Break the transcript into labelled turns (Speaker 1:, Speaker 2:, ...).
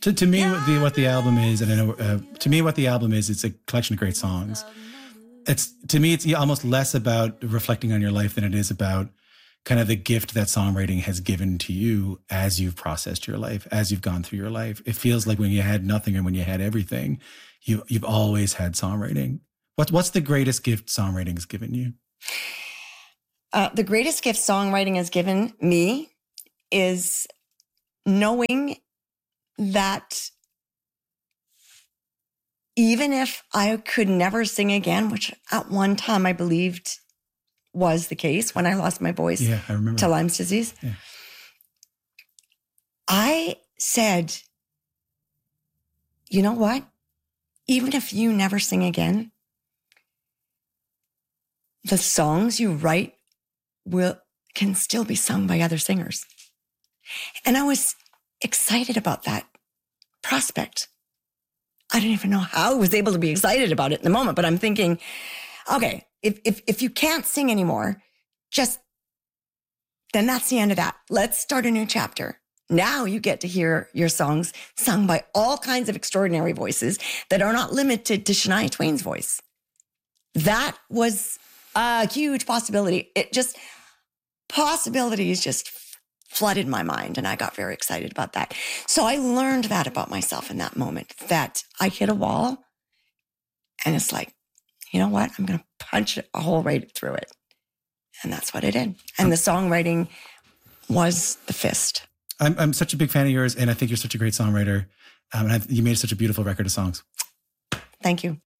Speaker 1: To me, what the album is, and I know to me what the album is, it's a collection of great songs. To me, it's almost less about reflecting on your life than it is about kind of the gift that songwriting has given to you as you've processed your life, as you've gone through your life. It feels like when you had nothing and when you had everything, you've always had songwriting. What's the greatest gift songwriting has given you?
Speaker 2: The greatest gift songwriting has given me is knowing that even if I could never sing again, which at one time I believed was the case when I lost my voice to Lyme's disease, I said, you know what? Even if you never sing again, the songs you write can still be sung by other singers. And I was excited about that prospect. I didn't even know how I was able to be excited about it in the moment, but I'm thinking, okay, if you can't sing anymore, then that's the end of that. Let's start a new chapter. Now you get to hear your songs sung by all kinds of extraordinary voices that are not limited to Shania Twain's voice. That was a huge possibility. Possibilities just flooded my mind, and I got very excited about that. So I learned that about myself in that moment, that I hit a wall, and it's like, you know what? I'm going to punch a hole right through it. And that's what I did. And the songwriting was the fist.
Speaker 1: I'm such a big fan of yours, and I think you're such a great songwriter. And you made such a beautiful record of songs.
Speaker 2: Thank you.